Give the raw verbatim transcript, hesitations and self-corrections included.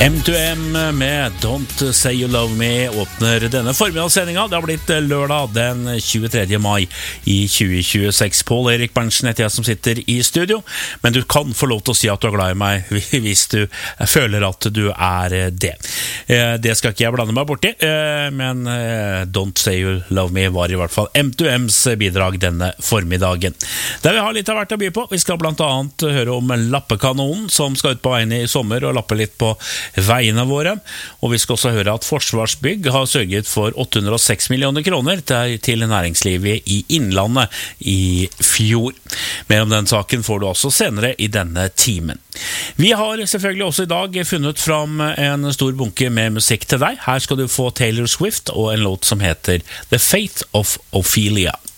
M to M med Don't Say You Love Me åpner denne formiddagssendinga. Det har blitt lørdag den tjuetredje mai i tjue tjueseks. Pål Erik Berntsen heter jeg som sitter i studio, men du kan få lov til å si at du er glad i meg hvis du føler at du er det. Det skal ikke jeg blande meg borti, men Don't Say You Love Me var i hvert fall M to M's bidrag denne formiddagen. Der vi har litt av hvert å by på. Vi skal blant annet høre om lappekanonen som skal ut på veiene i sommer og lappe litt på veiene våre, og vi skal også høre at Forsvarsbygg har sørget for åtte hundre og seks millioner kroner til næringslivet i Innlandet i fjor. Mer om den saken får du også senere i denne timen. Vi har selvfølgelig også i dag funnet fram en stor bunke med musikk til deg. Her skal du få Taylor Swift og en låt som heter The Fate of Ophelia.